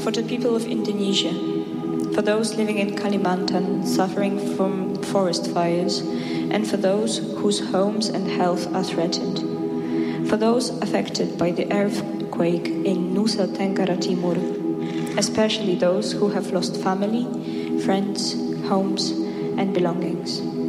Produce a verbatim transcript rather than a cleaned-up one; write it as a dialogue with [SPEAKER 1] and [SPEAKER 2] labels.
[SPEAKER 1] for the people of Indonesia, for those living in Kalimantan suffering from forest fires, and for those whose homes and health are threatened, for those affected by the earthquake in Nusa Tenggara Timur, especially those who have lost family, friends, homes, and belongings.